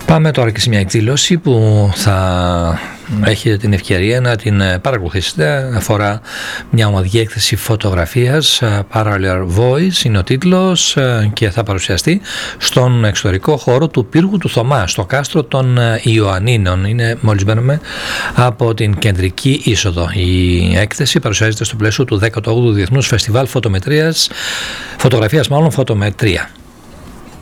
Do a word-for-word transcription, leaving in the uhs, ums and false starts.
Πάμε τώρα και σε μια εκδήλωση που θα έχετε την ευκαιρία να την παρακολουθήσετε. Αφορά μια ομαδική έκθεση φωτογραφίας, Parallel Voice είναι ο τίτλος, και θα παρουσιαστεί στον εξωτερικό χώρο του πύργου του Θωμά, στο κάστρο των Ιωαννίνων. Είναι μόλις μπαίνουμε από την κεντρική είσοδο. Η έκθεση παρουσιάζεται στο πλαίσιο του δέκατου όγδοου Διεθνούς Φεστιβάλ Φωτομετρίας, Φωτογραφίας μάλλον Φωτομετρία.